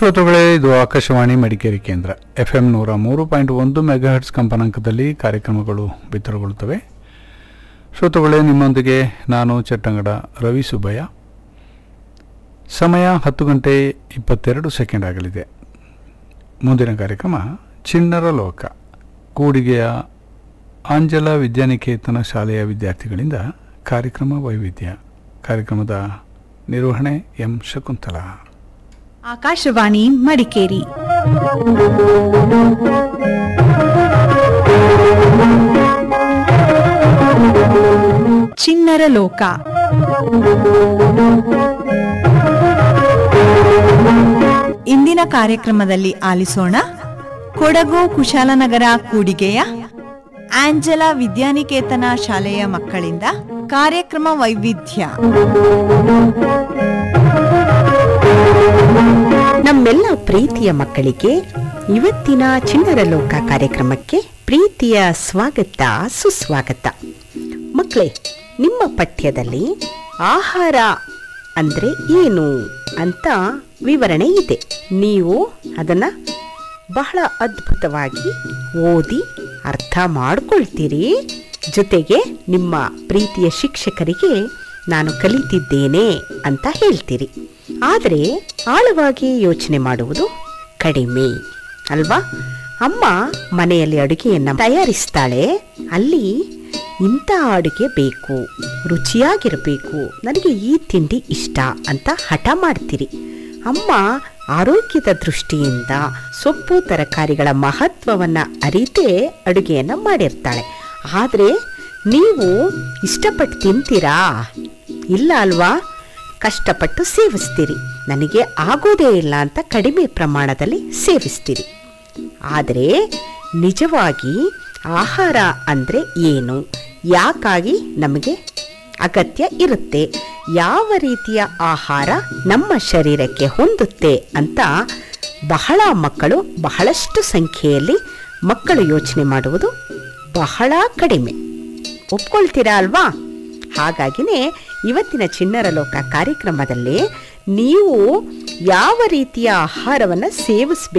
ಶ್ರೋತೃಗಳೇ, ಇದು ಆಕಾಶವಾಣಿ ಮಡಿಕೇರಿ ಕೇಂದ್ರ. FM 103.1 ಮೆಗಾಹರ್ಟ್ಸ್ ಕಂಪನಾಂಕದಲ್ಲಿ ಕಾರ್ಯಕ್ರಮಗಳು ಬಿತ್ತರಗೊಳ್ಳುತ್ತವೆ. ಶ್ರೋತೃಗಳೇ, ನಿಮ್ಮೊಂದಿಗೆ ನಾನು ಚಟ್ಟಂಗಡ ರವಿ ಸುಬ್ಬಯ್ಯ. ಸಮಯ 10 ಗಂಟೆ 22 ಸೆಕೆಂಡ್ ಆಗಲಿದೆ. ಮುಂದಿನ ಕಾರ್ಯಕ್ರಮ ಚಿಣ್ಣರ ಲೋಕ. ಕೂಡಿಗೆಯ ಆಂಜಲ ವಿದ್ಯಾನಿಕೇತನ ಶಾಲೆಯ ವಿದ್ಯಾರ್ಥಿಗಳಿಂದ ಕಾರ್ಯಕ್ರಮ ವೈವಿಧ್ಯ. ಕಾರ್ಯಕ್ರಮದ ನಿರ್ವಹಣೆ ಎಂ ಶಕುಂತಲಾ. ಆಕಾಶವಾಣಿ ಮಡಿಕೇರಿ. ಚಿಣ್ಣರ ಲೋಕ. ಇಂದಿನ ಕಾರ್ಯಕ್ರಮದಲ್ಲಿ ಆಲಿಸೋಣ ಕೊಡಗು ಕುಶಾಲನಗರ ಕೂಡಿಗೆಯ ಆಂಜಲಾ ವಿದ್ಯಾನಿಕೇತನ ಶಾಲೆಯ ಮಕ್ಕಳಿಂದ ಕಾರ್ಯಕ್ರಮ ವೈವಿಧ್ಯ. ನಮ್ಮೆಲ್ಲ ಪ್ರೀತಿಯ ಮಕ್ಕಳಿಗೆ ಇವತ್ತಿನ ಚಿಣ್ಣರ ಲೋಕ ಕಾರ್ಯಕ್ರಮಕ್ಕೆ ಪ್ರೀತಿಯ ಸ್ವಾಗತ, ಸುಸ್ವಾಗತ. ಮಕ್ಕಳೇ, ನಿಮ್ಮ ಪಠ್ಯದಲ್ಲಿ ಆಹಾರ ಅಂದ್ರೆ ಏನು ಅಂತ ವಿವರಣೆ ಇದೆ. ನೀವು ಅದನ್ನ ಬಹಳ ಅದ್ಭುತವಾಗಿ ಓದಿ ಅರ್ಥ ಮಾಡ್ಕೊಳ್ತೀರಿ. ಜೊತೆಗೆ ನಿಮ್ಮ ಪ್ರೀತಿಯ ಶಿಕ್ಷಕರಿಗೆ ನಾನು ಕಲಿತಿದ್ದೇನೆ ಅಂತ ಹೇಳ್ತೀರಿ. ಆದರೆ ಆಳವಾಗಿ ಯೋಚನೆ ಮಾಡುವುದು ಕಡಿಮೆ ಅಲ್ವಾ? ಅಮ್ಮ ಮನೆಯಲ್ಲಿ ಅಡುಗೆಯನ್ನು ತಯಾರಿಸ್ತಾಳೆ. ಅಲ್ಲಿ ಇಂಥ ಅಡುಗೆ ಬೇಕು, ರುಚಿಯಾಗಿರಬೇಕು, ನನಗೆ ಈ ತಿಂಡಿ ಇಷ್ಟ ಅಂತ ಹಠ ಮಾಡ್ತೀರಿ. ಅಮ್ಮ ಆರೋಗ್ಯದ ದೃಷ್ಟಿಯಿಂದ ಸೊಪ್ಪು ತರಕಾರಿಗಳ ಮಹತ್ವವನ್ನು ಅರಿತೇ ಅಡುಗೆಯನ್ನು ಮಾಡಿರ್ತಾಳೆ. ಆದರೆ ನೀವು ಇಷ್ಟಪಟ್ಟು ತಿಂತೀರಾ? ಇಲ್ಲ ಅಲ್ವಾ? ಕಷ್ಟಪಟ್ಟು ಸೇವಿಸ್ತೀರಿ. ನನಗೆ ಆಗೋದೇ ಇಲ್ಲ ಅಂತ ಕಡಿಮೆ ಪ್ರಮಾಣದಲ್ಲಿ ಸೇವಿಸ್ತೀರಿ. ಆದರೆ ನಿಜವಾಗಿ ಆಹಾರ ಅಂದರೆ ಏನು, ಯಾಕಾಗಿ ನಮಗೆ ಅಗತ್ಯ ಇರುತ್ತೆ, ಯಾವ ರೀತಿಯ ಆಹಾರ ನಮ್ಮ ಶರೀರಕ್ಕೆ ಹೊಂದುತ್ತೆ ಅಂತ ಬಹಳ ಮಕ್ಕಳು, ಬಹಳಷ್ಟು ಸಂಖ್ಯೆಯಲ್ಲಿ ಮಕ್ಕಳು ಯೋಚನೆ ಮಾಡುವುದು ಬಹಳ ಕಡಿಮೆ. ಒಪ್ಕೊಳ್ತೀರಾ ಅಲ್ವಾ? ಹಾಗಾಗಿನೇ ಇವತ್ತಿನ ಚಿಣ್ಣರ ಲೋಕ ಕಾರ್ಯಕ್ರಮದಲ್ಲಿ ನೀವು ಯಾವ ರೀತಿಯ ಆಹಾರವನ್ನು ಸೇವಿಸಬೇಕು